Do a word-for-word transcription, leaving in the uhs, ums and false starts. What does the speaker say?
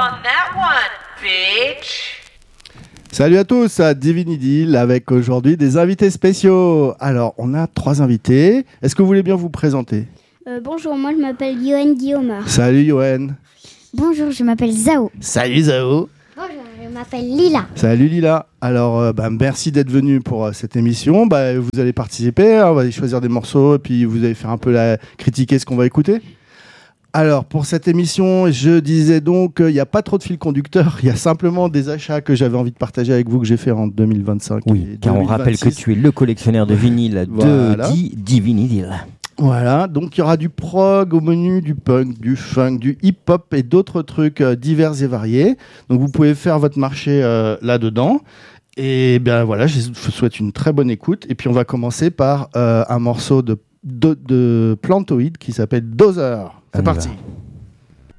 on that one, bitch. Salut à tous, à Divine Idyll avec aujourd'hui des invités spéciaux. Alors, on a trois invités. Est-ce que vous voulez bien vous présenter ? Euh, bonjour, moi je m'appelle Yoann Guillaumard. Salut Yoann. Bonjour, je m'appelle Zao. Salut Zao. Bonjour, je m'appelle Lila. Salut Lila. Alors, euh, bah, merci d'être venu pour euh, cette émission. Bah, vous allez participer, hein, on va choisir des morceaux et puis vous allez faire un peu la critiquer ce qu'on va écouter. Alors, pour cette émission, je disais donc qu'il n'y a pas trop de fil conducteur. Il y a simplement des achats que j'avais envie de partager avec vous que j'ai fait en deux mille vingt-cinq. Oui, car on rappelle que tu es le collectionneur de vinyle Voilà. de Di- Divine Idyll. Voilà, donc il y aura du prog au menu, du punk, du funk, du hip-hop et d'autres trucs euh, divers et variés. Donc vous pouvez faire votre marché euh, là-dedans. Et bien voilà, je vous souhaite une très bonne écoute. Et puis on va commencer par euh, un morceau de, de, de Plantoid qui s'appelle Dozer. C'est On y parti. va.